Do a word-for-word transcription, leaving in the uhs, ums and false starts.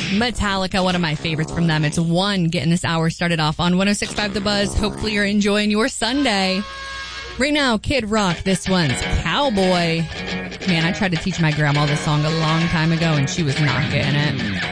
Metallica, one of my favorites from them. It's One, getting this hour started off on one oh six point five The Buzz. Hopefully you're enjoying your Sunday. Right now, Kid Rock, this one's Cowboy. Man, I tried to teach my grandma this song a long time ago, and she was not getting it.